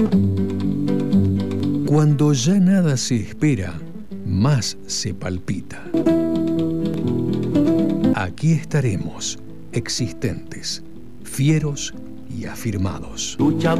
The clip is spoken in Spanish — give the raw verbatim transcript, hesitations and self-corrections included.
Cuando ya nada se espera, más se palpita. Aquí estaremos, existentes, fieros y afirmados. Lucha